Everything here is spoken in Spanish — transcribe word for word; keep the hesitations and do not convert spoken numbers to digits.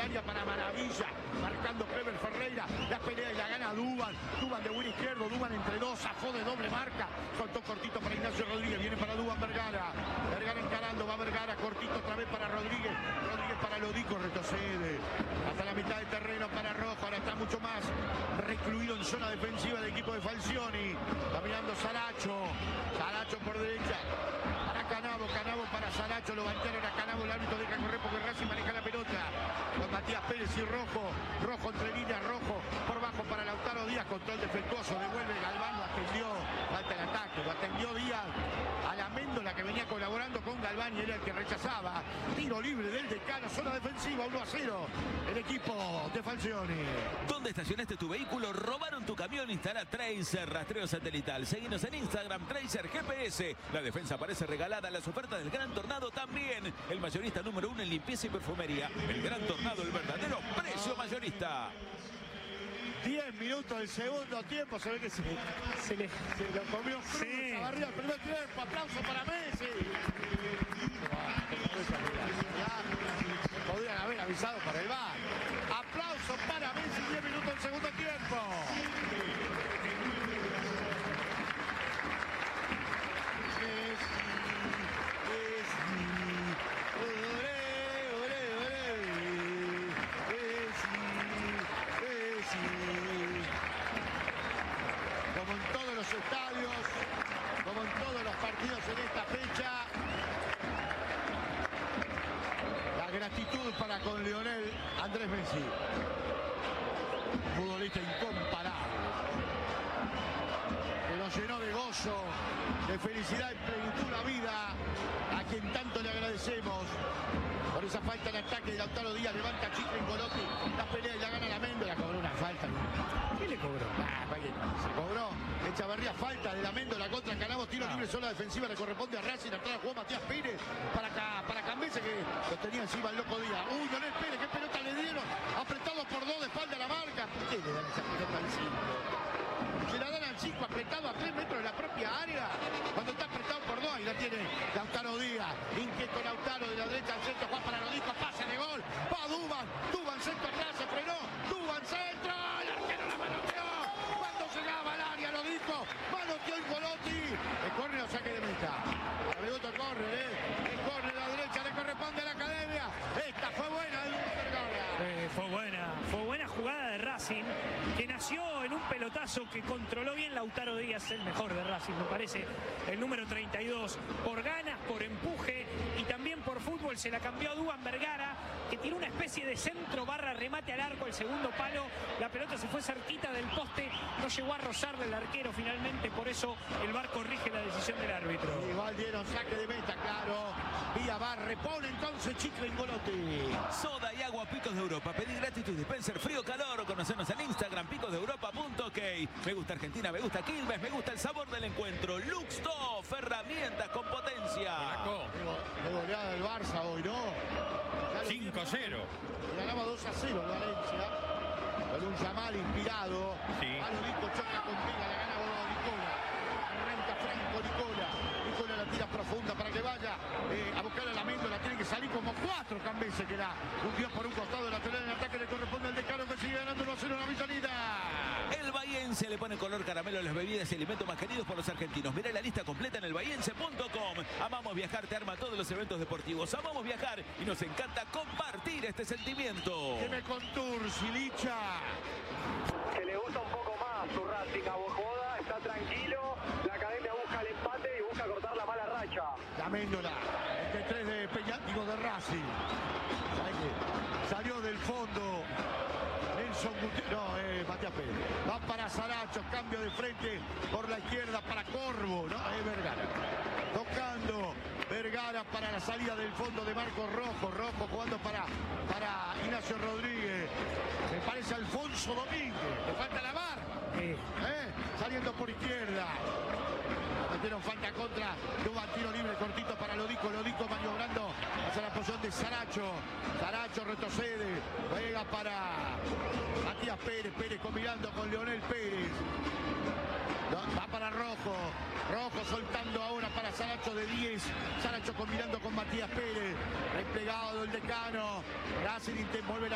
área para Maravilla, marcando Clever Ferreira, la pelea y la gana Duban, Duban de buen izquierdo, Duban entre dos, zafó de doble marca, soltó cortito para Ignacio Rodríguez, viene para Duban Vergara, Vergara encarando, va Vergara, cortito otra vez para Rodríguez, Rodríguez para Lodico, retrocede, hasta la mitad de terreno para Rojo, ahora está mucho más recluido en zona defensiva del equipo de Falcioni, va mirando Saracho, Saracho por derecha, para Canavo, Canavo para Saracho, lo banquearon a Canavo, el árbitro deja correr porque Racing maneja la pelota, con Matías Pérez y Rojo, Rojo entre líneas, Rojo por bajo para Lautaro Díaz, control defectuoso, devuelve Galván, lo atendió, falta el ataque, lo atendió Díaz a la Méndola que venía colaborando con Galván y era el que rechazaba, tiro libre del Decano, zona defensiva, uno a cero, el equipo de Falcioni. ¿Dónde estacionaste tu vehículo? ¿Robaron tu camión? Instala Tracer, rastreo satelital. Seguinos en Instagram, Tracer G P S. La defensa aparece regalada, las ofertas del Gran Tornado también. El mayorista número uno en limpieza y perfumería. El Gran Tornado, el verdadero precio mayorista. diez minutos del segundo tiempo, se ve que se, se, le, se lo comió crudo, sí. Arriba el primer tiempo, aplauso para Messi. Podrían haber avisado para el V A R. Aplauso para Messi, diez minutos del segundo tiempo. Como en todos los estadios, como en todos los partidos en esta fecha, la gratitud para con Lionel Andrés Messi, futbolista incomparable, que nos llenó de gozo, de felicidad y plenitud la vida, a quien tanto le agradecemos por esa falta de ataque de Lautaro Díaz, levanta Chicle en Colotti, la pelea y la gana la Méndola, cobró una falta. ¿Qué le cobró? Ah, se cobró Echavarría, falta de la Méndola contra Canavo, tiro libre, sola defensiva, le corresponde a Racing, atrás jugó Matías Pérez para, para Cambese, que lo tenía encima el loco Díaz. Uy, Lionel Pérez, qué pelota le dieron, apretado por dos de espalda a la marca. ¿Por qué le dan esa pelota al cinco? Se la dan al cinco, apretado a tres metros de la propia área, cuando está apretado por dos, y la tiene Lautaro Díaz, inquieto Lautaro de la derecha al centro, Juan para Lodico, pase de gol, va Duban, Duban centro atrás, se frenó, Duban centro, el arquero la manoteó, cuando llegaba al área Lodico, manoteó el Colotti, el córner o saque de meta, el rebote corre, eh, el córner a la derecha le corresponde a la Academia, esta fue buena, eh, fue buena, fue buena jugada de Racing, que nació en un pelotazo que controló bien Lautaro Díaz, el mejor de Racing, me parece, el número treinta y dos, por ganas, por empuje y también por fútbol, se la cambió a Duban Vergara, que tiró una especie de centro barra remate al arco, el segundo palo, la pelota se fue cerquita del poste, no llegó a rozarle el arquero finalmente, por eso el V A R corrige la decisión del árbitro. Igual dieron saque de meta, claro, vía V A R, repone entonces Chicle en Colotti. Soda y agua Picos de Europa, pedí gratis tu dispenser frío calor, conocernos en Instagram, picos de europa punto ok. Me gusta Argentina, me gusta Quilmes, me gusta el sabor del encuentro. Luxtoff, herramientas con potencia. De goleada del Barça hoy, ¿no? cinco a cero. Ganaba dos a cero el Valencia. Con un Yamal inspirado. Sí. Alodico choca con Vega, la gana Nicola. Arranca Franco Nicola. Nicola la tira profunda para que vaya eh, a buscar a la Méndola. Tiene que salir como cuatro Cambese que da. Un dios por un costado, lateral en ataque le corresponde al Decano, que sigue ganando uno a cero en la Villanita. El Bahiense le pone color caramelo a las bebidas y alimentos más queridos por los argentinos. Mirá la lista completa en el bahiense punto com. Amamos viajar, te arma todos los eventos deportivos. Amamos viajar y nos encanta compartir este sentimiento. Deme con Tour, Silicha. Que le gusta un poco más su Racing a Bojoda, está tranquilo, la Academia busca el empate y busca cortar la mala racha. La Méndola, este tres de Peña, digo de Racing. ¿Sabes qué? Salió del fondo Nelson Gutiérrez, no, eh, Matías Pérez. Va para Saracho, cambio de frente por la izquierda para Corvo, ¿no? Es Vergara. Tocando Vergara para la salida del fondo de Marcos Rojo. Rojo jugando para, para Ignacio Rodríguez. Me parece Alfonso Domínguez. Le falta la barra. Sí. ¿Eh? Saliendo por izquierda. Metieron falta contra, tuvo tiro libre cortito para Lodico, Lodico maniobrando hacia la posición de Saracho, Saracho retrocede, juega para Matías Pérez, Pérez combinando con Lionel Pérez, va para Rojo, Rojo soltando ahora para Saracho de diez, Saracho combinando con Matías Pérez, replegado del Decano, Racing vuelve la